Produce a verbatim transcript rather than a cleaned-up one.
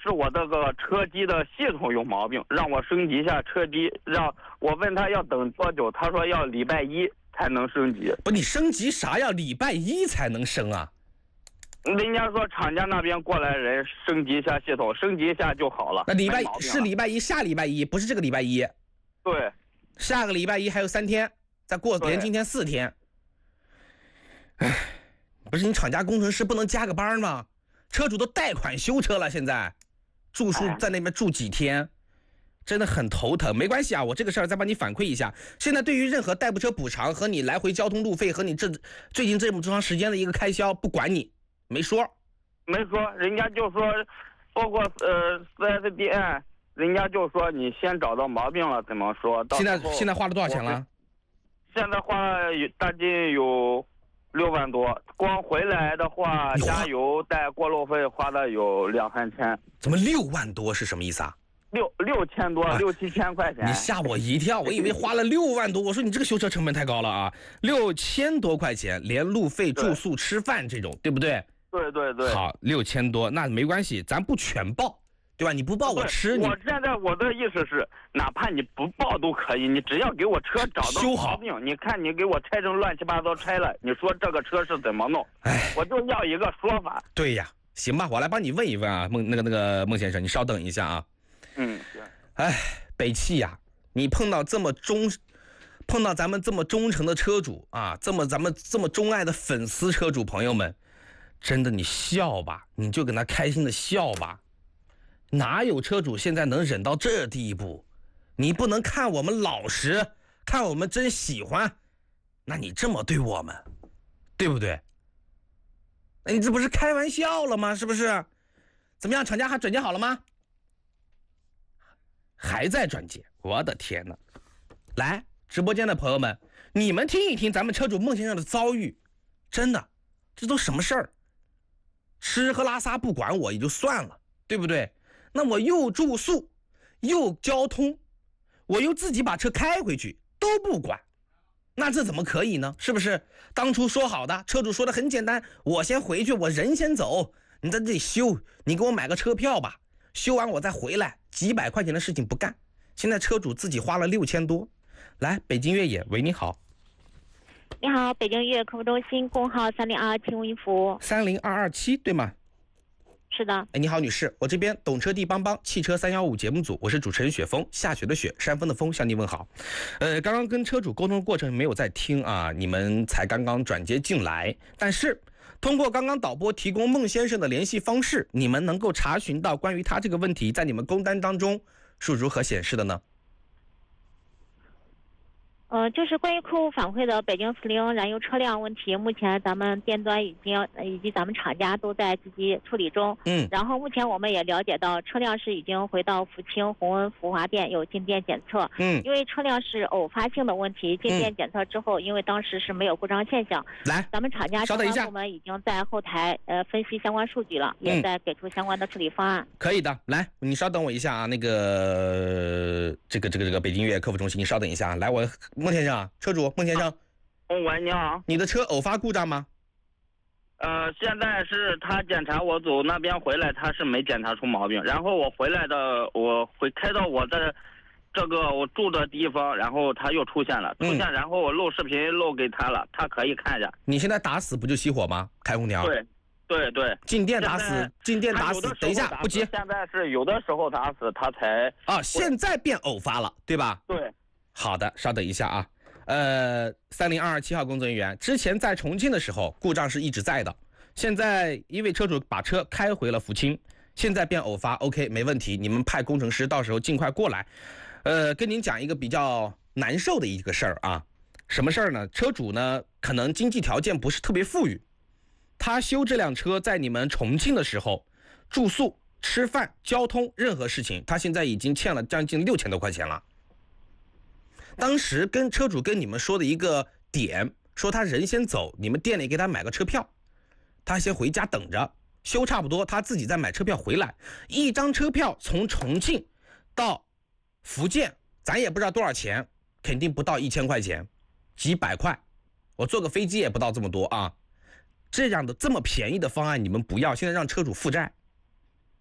是我这个车机的系统有毛病，让我升级一下车机。让我问他要等多久，他说要礼拜一才能升级。 不，你升级啥呀？礼拜一才能升啊？ 人家说厂家那边过来人升级一下系统，升级一下就好了。 那礼拜是礼拜一，下礼拜一，不是这个礼拜一。 对， 下个礼拜一还有三天，再过连今天四天。唉，不是你厂家工程师不能加个班吗？车主都贷款修车了，现在住宿在那边住几天，真的很头疼。没关系啊，我这个事儿再帮你反馈一下。现在对于任何代步车补偿和你来回交通路费和你这最近这么长时间的一个开销，不管你，没说， 没说，人家就说，包括呃 四 S 店，人家就说你先找到毛病了，怎么说？ 现在现在花了多少钱了？ 现在花了大近有六万多，光回来的话，加油带过路费花的有两三千。 怎么六万多是什么意思啊？ 六六千多，啊、六七千块钱。 你吓我一跳，我以为花了六万多。我说你这个修车成本太高了啊！六千多块钱，连路费、住宿、吃饭这种，对不对？ 对对对。 好，六千多，那没关系，咱不全报，对吧？你不报我吃你。 我现在我的意思是，哪怕你不报都可以，你只要给我车找到修好。 你看你给我拆成乱七八糟拆了，你说这个车是怎么弄？ 哎， 我就要一个说法。 对呀，行吧，我来帮你问一问啊，孟那个那个孟先生，你稍等一下啊。 嗯，行。 哎，北汽呀，你碰到这么忠，碰到咱们这么忠诚的车主啊，这么咱们这么钟爱的粉丝车主朋友们，真的你笑吧，你就跟他开心的笑吧。哪有车主现在能忍到这地步？你不能看我们老实，看我们真喜欢，那你这么对我们，对不对？那你这不是开玩笑了吗？是不是？怎么样，厂家还转接好了吗？还在转接，我的天哪！来，直播间的朋友们，你们听一听咱们车主孟先生的遭遇，真的，这都什么事儿？吃喝拉撒不管我也就算了，对不对？那我又住宿，又交通，我又自己把车开回去，都不管，那这怎么可以呢？是不是？当初说好的，车主说的很简单，我先回去，我人先走，你在这里修，你给我买个车票吧，修完我再回来。几百块钱的事情不干，现在车主自己花了六千多。来，北京越野，喂，你好。 你好，北京越野客服中心，工号三零二二七为您服务。 三零二二七对吗？ 是的。 哎，你好，女士，我这边懂车帝帮帮汽车三一五节目组，我是主持人雪峰，下雪的雪，山峰的峰，向你问好。呃，刚刚跟车主沟通的过程没有在听啊，你们才刚刚转接进来，但是通过刚刚导播提供孟先生的联系方式，你们能够查询到关于他这个问题在你们工单当中是如何显示的呢？ 呃，就是关于客户反馈的北京四零燃油车辆问题，目前咱们店端已经以及咱们厂家都在积极处理中。 嗯。 然后目前我们也了解到，车辆是已经回到福清鸿恩福华店有进店检测。 嗯。 因为车辆是偶发性的问题，进店检测之后，嗯、因为当时是没有故障现象。 来， 咱们厂家相关部门已经在后台呃分析相关数据了，也在给出相关的处理方案。 嗯、可以的，来，你稍等我一下啊，那个这个这个这个北京越野客服中心，你稍等一下，来我。孟先生，车主孟先生， 哦，喂，你好， 你的车偶发故障吗？ 呃，现在是他检查，我走那边回来，他是没检查出毛病。然后我回来的，我会开到我的这个我住的地方，然后他又出现了，出现，嗯、然后我录视频录给他了，他可以看一下。 你现在打死不就熄火吗？开空调。 对，对对。 进店打死，进店打死。等一下，不急。 现在是有的时候打死他才啊，现在变偶发了，对吧？ 对。 好的，稍等一下啊。呃，三零二二七号工作人员，之前在重庆的时候故障是一直在的，现在因为车主把车开回了福清，现在变偶发 ，OK， 没问题，你们派工程师到时候尽快过来。呃，跟您讲一个比较难受的一个事儿啊，什么事儿呢？车主呢可能经济条件不是特别富裕，他修这辆车在你们重庆的时候，住宿、吃饭、交通任何事情，他现在已经欠了将近六千多块钱了。当时跟车主跟你们说的一个点，说他人先走，你们店里给他买个车票，他先回家等着，修差不多他自己再买车票回来。一张车票从重庆到福建，咱也不知道多少钱，肯定不到一千块钱，几百块，我坐个飞机也不到这么多啊。这样的这么便宜的方案你们不要，现在让车主负债，